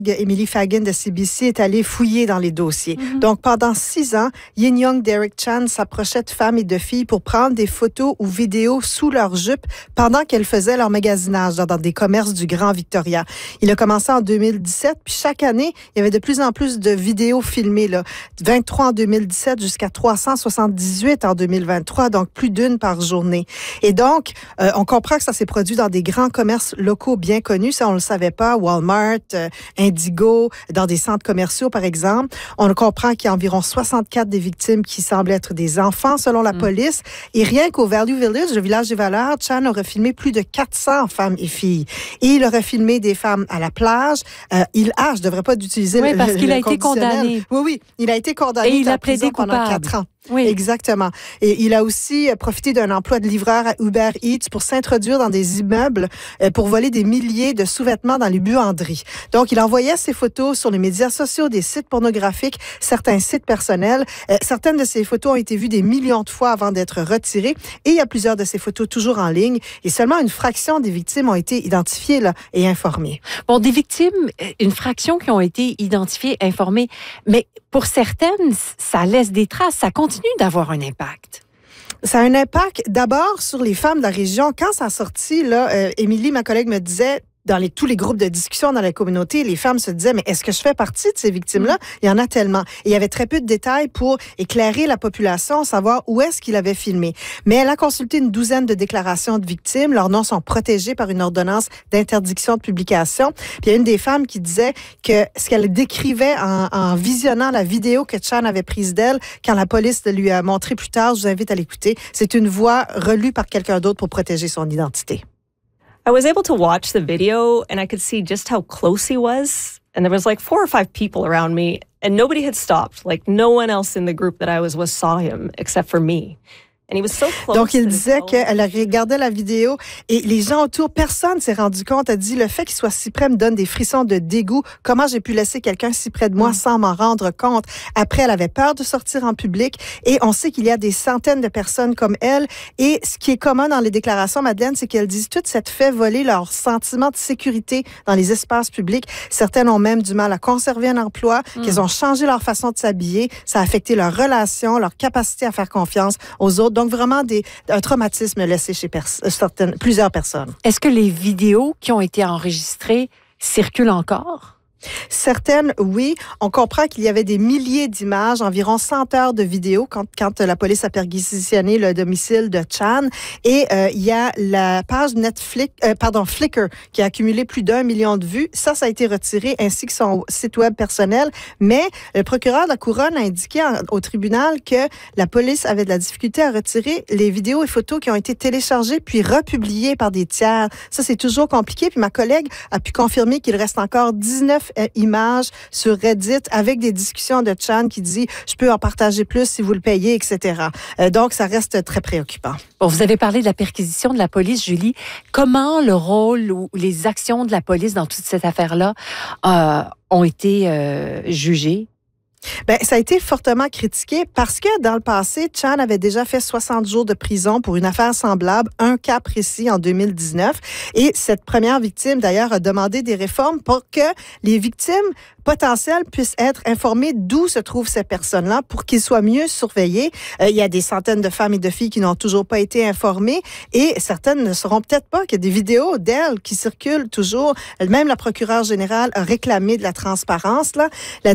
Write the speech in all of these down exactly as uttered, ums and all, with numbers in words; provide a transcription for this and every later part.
Emily Fagan de C B C est allée fouiller dans les dossiers. Mm-hmm. Donc, pendant six ans, Yin Young Derek Chan s'approchait de femmes et de filles pour prendre des photos ou vidéos sous leur jupe pendant qu'elles faisaient leur magasinage dans des commerces du Grand Victoria. Il a commencé en deux mille dix-sept, puis chaque année, il y avait de plus en plus de vidéos filmées, là. vingt-trois en deux mille dix-sept jusqu'à trois cent soixante-dix-huit en deux mille vingt-trois, donc plus d'une par journée. Et donc, euh, on comprend que ça s'est produit dans des grands commerces locaux bien connus, ça on le savait pas, Walmart, euh, Indigo, dans des centres commerciaux, par exemple. On comprend qu'il y a environ soixante-quatre des victimes qui semblent être des enfants, selon la mmh. police. Et rien qu'au Value Village, le village des valeurs, Chan aurait filmé plus de quatre cents femmes et filles. Et il aurait filmé des femmes à la plage. Euh, il a, je devrais pas d'utiliser oui, le parce le, qu'il le a été condamné. Oui, oui, il a été condamné et il a plaidé pendant coupable. quatre ans. Oui. Exactement. Et il a aussi profité d'un emploi de livreur à Uber Eats pour s'introduire dans des immeubles euh, pour voler des milliers de sous-vêtements dans les buanderies. Donc, il envoyait ses photos sur les médias sociaux, des sites pornographiques, certains sites personnels. Euh, certaines de ces photos ont été vues des millions de fois avant d'être retirées. Et il y a plusieurs de ces photos toujours en ligne. Et seulement une fraction des victimes ont été identifiées là, et informées. Bon, des victimes, une fraction qui ont été identifiées, informées. Mais pour certaines, ça laisse des traces. Ça continue d'avoir un impact. Ça a un impact d'abord sur les femmes de la région. Quand ça a sorti, là, euh, Émilie, ma collègue, me disait, dans les, tous les groupes de discussion dans la communauté, les femmes se disaient, mais est-ce que je fais partie de ces victimes-là? Il y en a tellement. Et il y avait très peu de détails pour éclairer la population, savoir où est-ce qu'il avait filmé. Mais elle a consulté une douzaine de déclarations de victimes. Leurs noms sont protégés par une ordonnance d'interdiction de publication. Puis il y a une des femmes qui disait que ce qu'elle décrivait en, en visionnant la vidéo que Chan avait prise d'elle, quand la police lui a montré plus tard, je vous invite à l'écouter, c'est une voix relue par quelqu'un d'autre pour protéger son identité. I was able to watch the video and I could see just how close he was. And there was like four or five people around me and nobody had stopped. Like no one else in the group that I was with saw him except for me. And he was so close. Donc, il disait qu'elle regardait la vidéo et les gens autour, personne s'est rendu compte. Elle dit, le fait qu'il soit si près me donne des frissons de dégoût. Comment j'ai pu laisser quelqu'un si près de moi mm. sans m'en rendre compte? Après, elle avait peur de sortir en public et on sait qu'il y a des centaines de personnes comme elle. Et ce qui est commun dans les déclarations, Madeleine, c'est qu'elles disent toutes cette fait voler leur sentiment de sécurité dans les espaces publics. Certaines ont même du mal à conserver un emploi, mm. qu'elles ont changé leur façon de s'habiller. Ça a affecté leurs relations, leur capacité à faire confiance aux autres. Donc, vraiment des, un traumatisme laissé chez pers- certaines, plusieurs personnes. Est-ce que les vidéos qui ont été enregistrées circulent encore? Certaines, oui. On comprend qu'il y avait des milliers d'images, environ cent heures de vidéos quand, quand la police a perquisitionné le domicile de Chan. Et euh, il y a la page Netflix, euh, pardon, Flickr qui a accumulé plus d'un million de vues. Ça, ça a été retiré, ainsi que son site web personnel. Mais le procureur de la Couronne a indiqué en, au tribunal que la police avait de la difficulté à retirer les vidéos et photos qui ont été téléchargées puis republiées par des tiers. Ça, c'est toujours compliqué. Puis ma collègue a pu confirmer qu'il reste encore dix-neuf images sur Reddit avec des discussions de Chan qui dit « Je peux en partager plus si vous le payez, et cetera » Euh, donc, ça reste très préoccupant. Bon, vous avez parlé de la perquisition de la police, Julie. Comment le rôle ou les actions de la police dans toute cette affaire-là euh, ont été euh, jugées? Ben, ça a été fortement critiqué parce que dans le passé, Chan avait déjà fait soixante jours de prison pour une affaire semblable, un cas précis en deux mille dix-neuf. Et cette première victime, d'ailleurs, a demandé des réformes pour que les victimes potentielles puissent être informées d'où se trouvent ces personnes-là pour qu'ils soient mieux surveillés. Euh, il y a des centaines de femmes et de filles qui n'ont toujours pas été informées et certaines ne sauront peut-être pas qu'il y a des vidéos d'elles qui circulent toujours. Même la procureure générale a réclamé de la transparence. Là.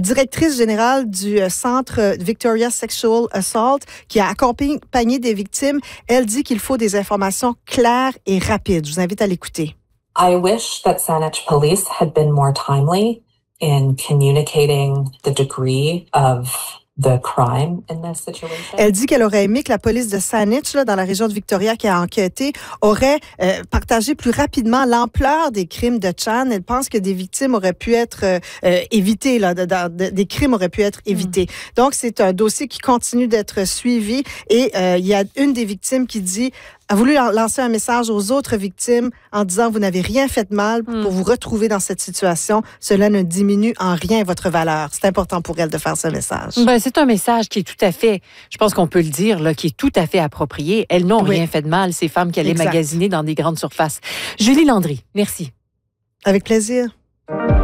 La directrice générale du centre Victoria Sexual Assault qui a accompagné des victimes, elle dit qu'il faut des informations claires et rapides. Je vous invite à l'écouter. I wish that Saanich Police had been more timely in communicating the degree of the crime in this situation. Elle dit qu'elle aurait aimé que la police de Saanich, là, dans la région de Victoria qui a enquêté, aurait euh, partagé plus rapidement l'ampleur des crimes de Chan. Elle pense que des victimes auraient pu être euh, euh, évitées, là, de, de, de, des crimes auraient pu être évités. Mm. Donc, c'est un dossier qui continue d'être suivi et euh, il y a une des victimes qui dit a voulu lancer un message aux autres victimes en disant « Vous n'avez rien fait de mal pour mm. vous retrouver dans cette situation. Cela ne diminue en rien votre valeur. » C'est important pour elle de faire ce message. Ben, c'est un message qui est tout à fait, je pense qu'on peut le dire, là, qui est tout à fait approprié. Elles n'ont oui. rien fait de mal, ces femmes qui allaient exact. magasiner dans des grandes surfaces. Julie Landry, merci. Avec plaisir.